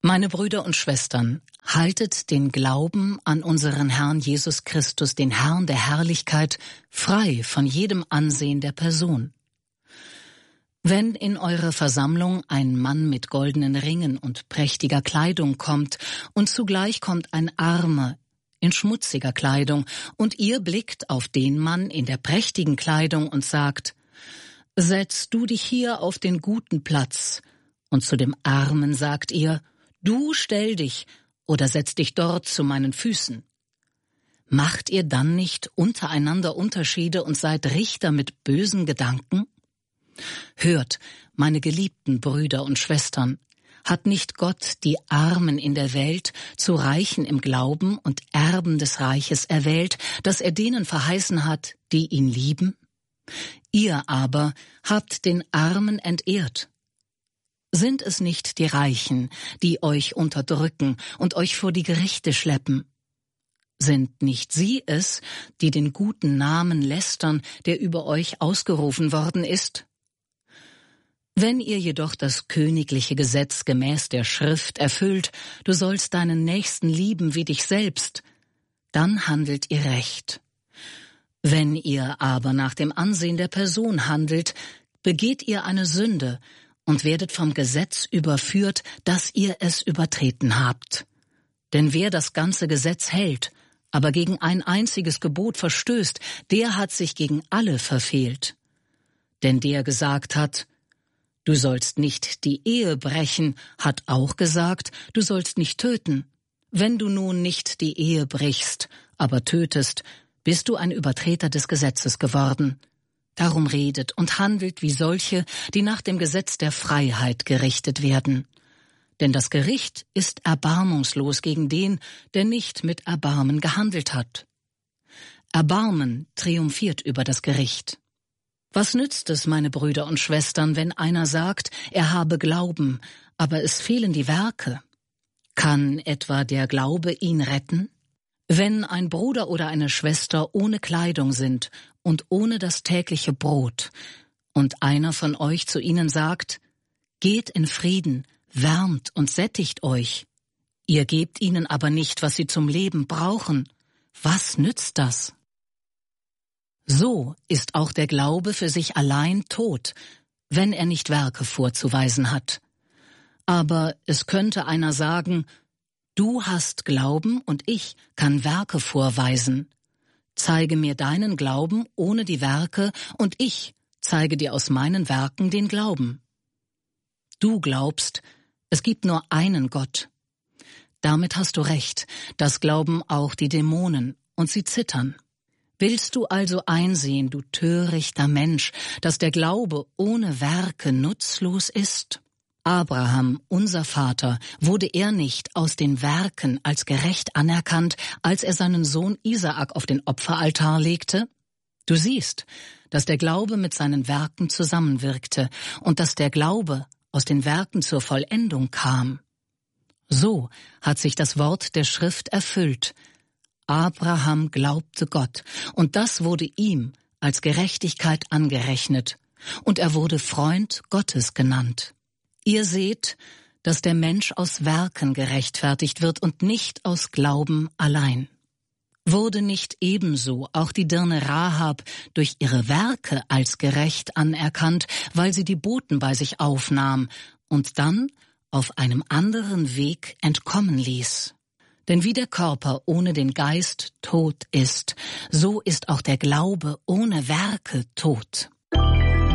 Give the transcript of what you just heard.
Meine Brüder und Schwestern, haltet den Glauben an unseren Herrn Jesus Christus, den Herrn der Herrlichkeit, frei von jedem Ansehen der Person. Wenn in eure Versammlung ein Mann mit goldenen Ringen und prächtiger Kleidung kommt, und zugleich kommt ein Armer in schmutziger Kleidung, und ihr blickt auf den Mann in der prächtigen Kleidung und sagt: Setz du dich hier auf den guten Platz, und zu dem Armen sagt ihr: Du stell dich oder setz dich dort zu meinen Füßen. Macht ihr dann nicht untereinander Unterschiede und seid Richter mit bösen Gedanken? Hört, meine geliebten Brüder und Schwestern, hat nicht Gott die Armen in der Welt zu Reichen im Glauben und Erben des Reiches erwählt, das er denen verheißen hat, die ihn lieben? Ihr aber habt den Armen entehrt. Sind es nicht die Reichen, die euch unterdrücken und euch vor die Gerichte schleppen? Sind nicht sie es, die den guten Namen lästern, der über euch ausgerufen worden ist? Wenn ihr jedoch das königliche Gesetz gemäß der Schrift erfüllt, du sollst deinen Nächsten lieben wie dich selbst, dann handelt ihr recht. Wenn ihr aber nach dem Ansehen der Person handelt, begeht ihr eine Sünde und werdet vom Gesetz überführt, dass ihr es übertreten habt. Denn wer das ganze Gesetz hält, aber gegen ein einziges Gebot verstößt, der hat sich gegen alle verfehlt. Denn der gesagt hat: Du sollst nicht die Ehe brechen, hat auch gesagt: Du sollst nicht töten. Wenn du nun nicht die Ehe brichst, aber tötest, bist du ein Übertreter des Gesetzes geworden. Darum redet und handelt wie solche, die nach dem Gesetz der Freiheit gerichtet werden. Denn das Gericht ist erbarmungslos gegen den, der nicht mit Erbarmen gehandelt hat. Erbarmen triumphiert über das Gericht. Was nützt es, meine Brüder und Schwestern, wenn einer sagt, er habe Glauben, aber es fehlen die Werke? Kann etwa der Glaube ihn retten? Wenn ein Bruder oder eine Schwester ohne Kleidung sind und ohne das tägliche Brot, und einer von euch zu ihnen sagt: Geht in Frieden, wärmt und sättigt euch, ihr gebt ihnen aber nicht, was sie zum Leben brauchen, was nützt das? So ist auch der Glaube für sich allein tot, wenn er nicht Werke vorzuweisen hat. Aber es könnte einer sagen: Du hast Glauben und ich kann Werke vorweisen. Zeige mir deinen Glauben ohne die Werke, und ich zeige dir aus meinen Werken den Glauben. Du glaubst, es gibt nur einen Gott. Damit hast du recht, das glauben auch die Dämonen, und sie zittern. Willst du also einsehen, du törichter Mensch, dass der Glaube ohne Werke nutzlos ist? Abraham, unser Vater, wurde er nicht aus den Werken als gerecht anerkannt, als er seinen Sohn Isaak auf den Opferaltar legte? Du siehst, dass der Glaube mit seinen Werken zusammenwirkte und dass der Glaube aus den Werken zur Vollendung kam. So hat sich das Wort der Schrift erfüllt. Abraham glaubte Gott, und das wurde ihm als Gerechtigkeit angerechnet, und er wurde Freund Gottes genannt. Ihr seht, dass der Mensch aus Werken gerechtfertigt wird und nicht aus Glauben allein. Wurde nicht ebenso auch die Dirne Rahab durch ihre Werke als gerecht anerkannt, weil sie die Boten bei sich aufnahm und dann auf einem anderen Weg entkommen ließ? Denn wie der Körper ohne den Geist tot ist, so ist auch der Glaube ohne Werke tot.